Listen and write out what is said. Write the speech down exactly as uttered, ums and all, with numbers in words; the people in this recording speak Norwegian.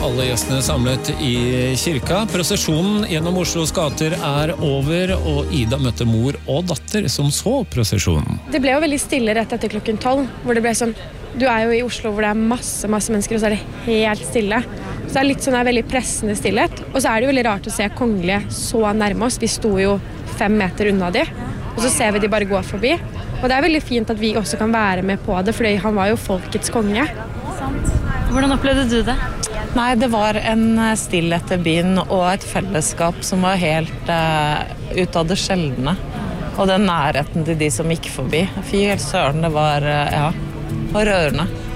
Alle gjestene samlet i kirka. Prosesjonen gjennom Oslos gater er over, og Ida møtte mor og datter som så prosesjonen. Det ble jo veldig stille rett etter klokken tolv, hvor det ble sånn, du er jo i Oslo hvor det er masse, masse mennesker, og så er det helt stille. Så det er litt sånn en veldig pressende stillhet. Og så er det jo veldig rart å se kongelige så nærme oss. Vi sto jo fem meter unna de, og så ser vi de bare gå forbi. Og det er veldig fint at vi også kan være med på det, fordi han var jo folkets konge. Sant. Hvordan opplevde du det? Nei, det var en stillhet i byen og et fellesskap som var helt uh, ut av det sjeldne. Og den nærheten til de som gikk forbi. Fy helt søren, det var, uh, ja, var rørende.